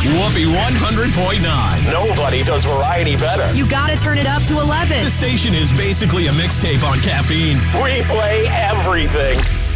Whoopee 100.9. Nobody does variety better. You gotta turn it up to 11. The station is basically a mixtape on caffeine. We play everything.